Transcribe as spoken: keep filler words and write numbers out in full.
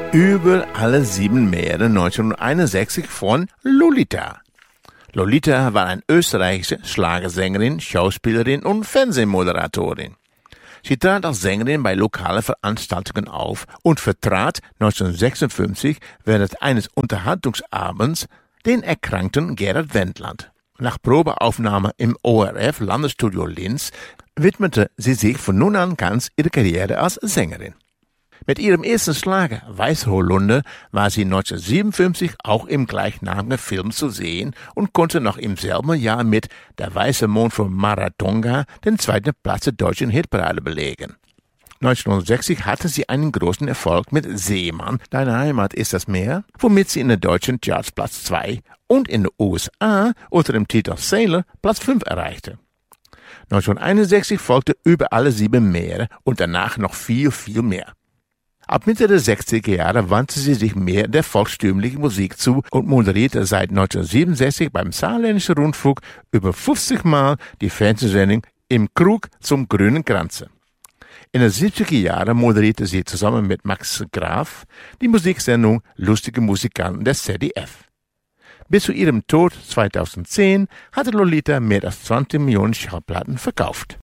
Über alle sieben Meere neunzehnhunderteinundsechzig von Lolita. Lolita war eine österreichische Schlagersängerin, Schauspielerin und Fernsehmoderatorin. Sie trat als Sängerin bei lokalen Veranstaltungen auf und vertrat neunzehnhundertsechsundfünfzig während eines Unterhaltungsabends den erkrankten Gerhard Wendland. Nach Probeaufnahme im O R F Landesstudio Linz widmete sie sich von nun an ganz ihrer Karriere als Sängerin. Mit ihrem ersten Schlager Weißholunder war sie neunzehnhundertsiebenundfünfzig auch im gleichnamigen Film zu sehen und konnte noch im selben Jahr mit Der weiße Mond von Marathonga den zweiten Platz der deutschen Hitparade belegen. neunzehnhundertsechzig hatte sie einen großen Erfolg mit Seemann, Deine Heimat ist das Meer, womit sie in den deutschen Charts Platz zwei und in den U S A unter dem Titel Sailor Platz fünf erreichte. neunzehnhunderteinundsechzig folgte Über alle sieben Meere und danach noch viel, viel mehr. Ab Mitte der sechziger Jahre wandte sie sich mehr der volkstümlichen Musik zu und moderierte seit neunzehnhundertsiebenundsechzig beim Saarländischen Rundfunk über fünfzig Mal die Fernsehsendung Im Krug zum grünen Kranze. In den siebziger Jahren moderierte sie zusammen mit Max Graf die Musiksendung Lustige Musikanten des Z D F. Bis zu ihrem Tod zweitausendzehn hatte Lolita mehr als zwanzig Millionen Schallplatten verkauft.